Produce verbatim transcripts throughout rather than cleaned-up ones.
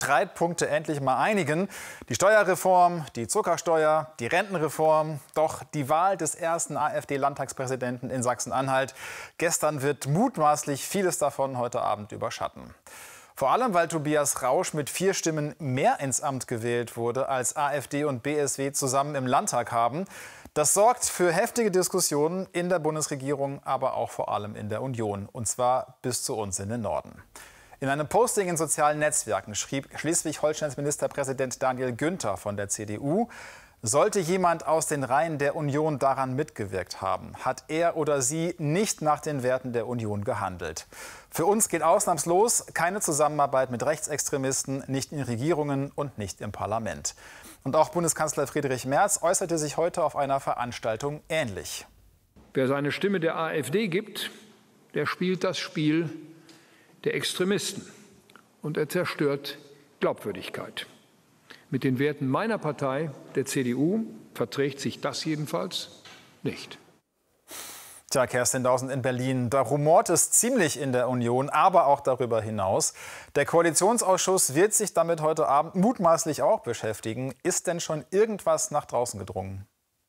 Streitpunkte endlich mal einigen. Die Steuerreform, die Zuckersteuer, die Rentenreform. Doch die Wahl des ersten AfD-Landtagspräsidenten in Sachsen-Anhalt gestern wird mutmaßlich vieles davon heute Abend überschatten. Vor allem, weil Tobias Rausch mit vier Stimmen mehr ins Amt gewählt wurde, als AfD und B S W zusammen im Landtag haben. Das sorgt für heftige Diskussionen in der Bundesregierung, aber auch vor allem in der Union. Und zwar bis zu uns in den Norden. In einem Posting in sozialen Netzwerken schrieb Schleswig-Holsteins Ministerpräsident Daniel Günther von der C D U: Sollte jemand aus den Reihen der Union daran mitgewirkt haben, hat er oder sie nicht nach den Werten der Union gehandelt. Für uns gilt ausnahmslos keine Zusammenarbeit mit Rechtsextremisten, nicht in Regierungen und nicht im Parlament. Und auch Bundeskanzler Friedrich Merz äußerte sich heute auf einer Veranstaltung ähnlich. Wer seine Stimme der AfD gibt, der spielt das Spiel der Extremisten und er zerstört Glaubwürdigkeit. Mit den Werten meiner Partei, der C D U, verträgt sich das jedenfalls nicht. Tja, Kerstin Dausen in Berlin. Da rumort es ziemlich in der Union, aber auch darüber hinaus. Der Koalitionsausschuss wird sich damit heute Abend mutmaßlich auch beschäftigen. Ist denn schon irgendwas nach draußen gedrungen?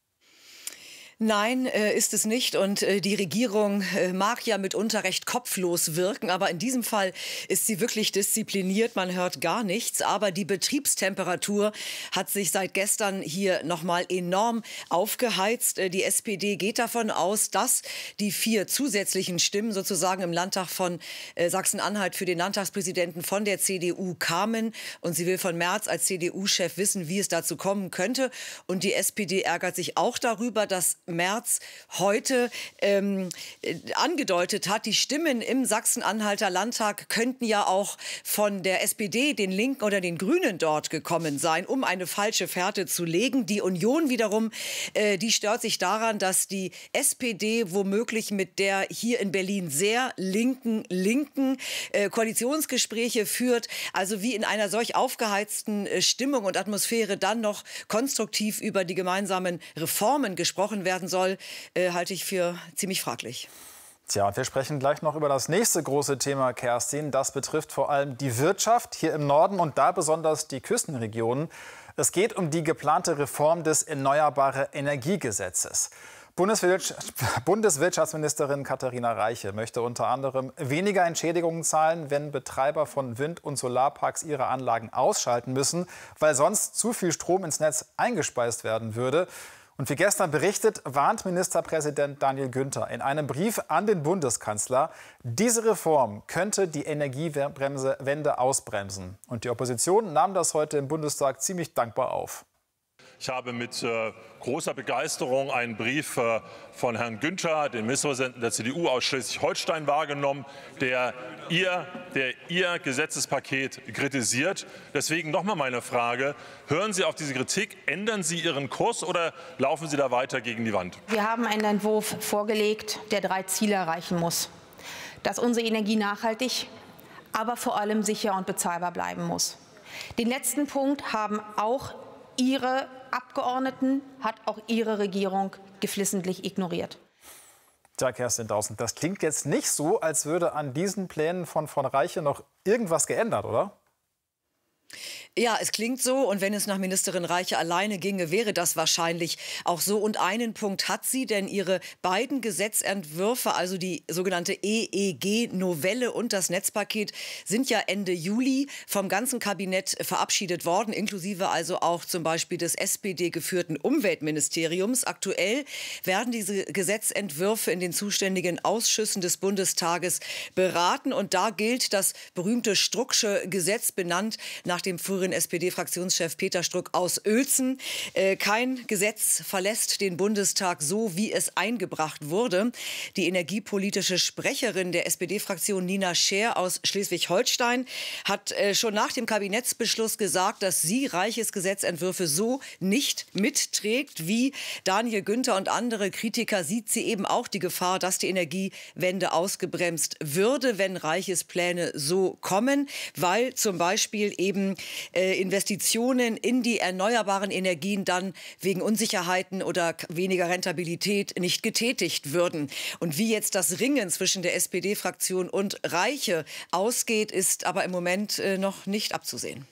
Nein, äh, ist es nicht. Und äh, die Regierung äh, mag ja mitunter recht kopflos wirken. Aber in diesem Fall ist sie wirklich diszipliniert. Man hört gar nichts. Aber die Betriebstemperatur hat sich seit gestern hier noch mal enorm aufgeheizt. Äh, die S P D geht davon aus, dass die vier zusätzlichen Stimmen sozusagen im Landtag von äh, Sachsen-Anhalt für den Landtagspräsidenten von der C D U kamen. Und sie will von Merz als C D U-Chef wissen, wie es dazu kommen könnte. Und die S P D ärgert sich auch darüber, dass Merz heute ähm, angedeutet hat, die Stimmen im Sachsen-Anhalter Landtag könnten ja auch von der S P D, den Linken oder den Grünen dort gekommen sein, um eine falsche Fährte zu legen. Die Union wiederum, äh, die stört sich daran, dass die S P D womöglich mit der hier in Berlin sehr linken, linken äh, Koalitionsgespräche führt. Also wie in einer solch aufgeheizten äh, Stimmung und Atmosphäre dann noch konstruktiv über die gemeinsamen Reformen gesprochen werden soll, äh, halte ich für ziemlich fraglich. Tja, wir sprechen gleich noch über das nächste große Thema, Kerstin. Das betrifft vor allem die Wirtschaft hier im Norden und da besonders die Küstenregionen. Es geht um die geplante Reform des Erneuerbare Energiegesetzes. Bundeswirtschaftsministerin Katharina Reiche möchte unter anderem weniger Entschädigungen zahlen, wenn Betreiber von Wind- und Solarparks ihre Anlagen ausschalten müssen, weil sonst zu viel Strom ins Netz eingespeist werden würde. Und wie gestern berichtet, warnt Ministerpräsident Daniel Günther in einem Brief an den Bundeskanzler, diese Reform könnte die Energiewende ausbremsen. Und die Opposition nahm das heute im Bundestag ziemlich dankbar auf. Ich habe mit äh, großer Begeisterung einen Brief äh, von Herrn Günther, dem Ministerpräsidenten der C D U aus Schleswig-Holstein, wahrgenommen, der ihr, der ihr Gesetzespaket kritisiert. Deswegen noch mal meine Frage: Hören Sie auf diese Kritik, ändern Sie Ihren Kurs oder laufen Sie da weiter gegen die Wand? Wir haben einen Entwurf vorgelegt, der drei Ziele erreichen muss: Dass unsere Energie nachhaltig, aber vor allem sicher und bezahlbar bleiben muss. Den letzten Punkt haben auch Ihre Abgeordneten, hat auch Ihre Regierung geflissentlich ignoriert. Tja, Kerstin Dausen, das klingt jetzt nicht so, als würde an diesen Plänen von von Reiche noch irgendwas geändert, oder? Ja, es klingt so. Und wenn es nach Ministerin Reiche alleine ginge, wäre das wahrscheinlich auch so. Und einen Punkt hat sie, denn ihre beiden Gesetzentwürfe, also die sogenannte E E G-Novelle und das Netzpaket, sind ja Ende Juli vom ganzen Kabinett verabschiedet worden, inklusive also auch zum Beispiel des S P D-geführten Umweltministeriums. Aktuell werden diese Gesetzentwürfe in den zuständigen Ausschüssen des Bundestages beraten. Und da gilt das berühmte Strucksche Gesetz, benannt nach dem früheren S P D-Fraktionschef Peter Struck aus Uelzen. Äh, kein Gesetz verlässt den Bundestag so, wie es eingebracht wurde. Die energiepolitische Sprecherin der S P D-Fraktion, Nina Scheer aus Schleswig-Holstein, hat äh, schon nach dem Kabinettsbeschluss gesagt, dass sie Reiches Gesetzentwürfe so nicht mitträgt. Wie Daniel Günther und andere Kritiker sieht sie eben auch die Gefahr, dass die Energiewende ausgebremst würde, wenn Reiches Pläne so kommen, weil zum Beispiel eben äh, Investitionen in die erneuerbaren Energien dann wegen Unsicherheiten oder weniger Rentabilität nicht getätigt würden. Und wie jetzt das Ringen zwischen der S P D-Fraktion und Reiche ausgeht, ist aber im Moment äh, noch nicht abzusehen.